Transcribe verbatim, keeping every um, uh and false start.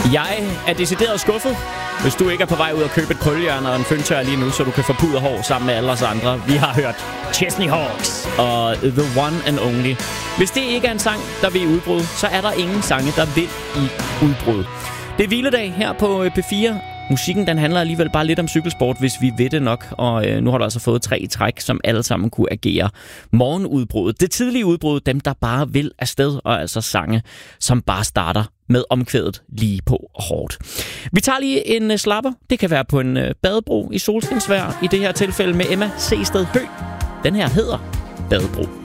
Jeg er decideret skuffet, hvis du ikke er på vej ud og købe et krøllehjørne og en føntør lige nu, så du kan få puder hår sammen med alle os andre. Vi har hørt Chesney Hawks og The One and Only. Hvis det ikke er en sang, der vil i udbrud, så er der ingen sange, der vil i udbrud. Det er hviledag her på P fire. Musikken, den handler alligevel bare lidt om cykelsport, hvis vi ved det nok. Og øh, nu har du altså fået tre træk, som alle sammen kunne agere morgenudbruddet. Det tidlige udbrud, dem der bare vil afsted, og altså sange, som bare starter med omkvædet lige på hårdt. Vi tager lige en uh, slapper. Det kan være på en uh, badebro i solskinsvejr. I det her tilfælde med Emma Seested Høgh. Den her hedder Badebro.